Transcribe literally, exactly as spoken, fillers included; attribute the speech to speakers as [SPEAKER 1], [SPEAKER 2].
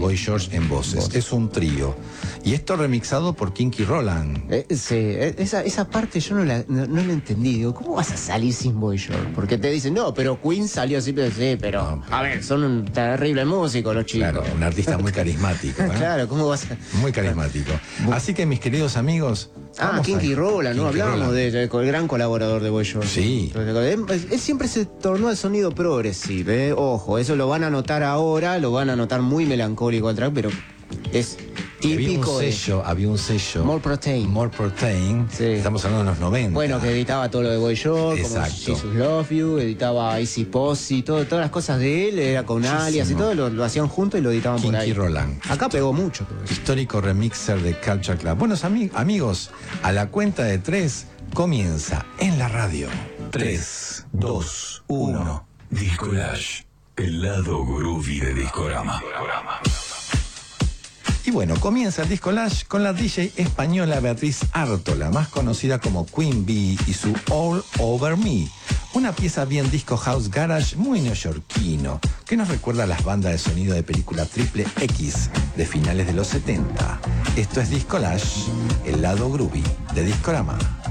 [SPEAKER 1] Boy George en voces.
[SPEAKER 2] Voz.
[SPEAKER 1] Es un trío. Y esto remixado por Kinky Roland.
[SPEAKER 2] Eh, sí, eh, esa, esa parte yo no la, no, no la entendí. Digo, ¿cómo vas a salir sin Boy George? Porque te dicen, no, pero Queen salió así, pero sí, pero...
[SPEAKER 1] No, pero-
[SPEAKER 2] a ver, son un terrible músico los chicos.
[SPEAKER 1] Claro, un artista muy carismático. ¿eh?
[SPEAKER 2] Claro, ¿cómo vas a...?
[SPEAKER 1] Muy carismático. Así que, mis queridos amigos...
[SPEAKER 2] Ah,
[SPEAKER 1] vamos
[SPEAKER 2] Kinky
[SPEAKER 1] a-
[SPEAKER 2] Roland, ¿no?
[SPEAKER 1] Kinky
[SPEAKER 2] Hablábamos
[SPEAKER 1] Roland.
[SPEAKER 2] de ella, con el gran colaborador de Boy George.
[SPEAKER 1] Sí.
[SPEAKER 2] Él, él siempre se tornó al sonido progressive, ¿eh? Ojo, eso lo van a notar ahora, lo van a notar muy melancólico al track, pero es
[SPEAKER 1] Había un
[SPEAKER 2] típico de...
[SPEAKER 1] sello, había un sello.
[SPEAKER 2] More Protein.
[SPEAKER 1] More Protein.
[SPEAKER 2] Sí.
[SPEAKER 1] Estamos hablando de los noventa.
[SPEAKER 2] Bueno, que editaba todo lo de Boy George, como
[SPEAKER 1] Exacto.
[SPEAKER 2] Jesus Love You, editaba Easy Posse, todo, todas las cosas de él, era con
[SPEAKER 1] Muchísimo.
[SPEAKER 2] alias y todo, lo, lo hacían juntos y lo editaban por ahí.
[SPEAKER 1] Kinky Roland.
[SPEAKER 2] Acá pegó mucho todo eso.
[SPEAKER 1] Histórico remixer de Culture Club. Buenos ami- amigos, a la cuenta de tres comienza en la radio.
[SPEAKER 3] tres, dos, uno. Discolage. El lado groovy de Discorama.
[SPEAKER 1] Y bueno, comienza el Discolage con la D J española Beatriz Ártola, más conocida como Queen Bee, y su All Over Me. Una pieza bien disco house garage muy neoyorquino, que nos recuerda a las bandas de sonido de película Triple X de finales de los setenta. Esto es Discolage, el lado groovy de Discorama.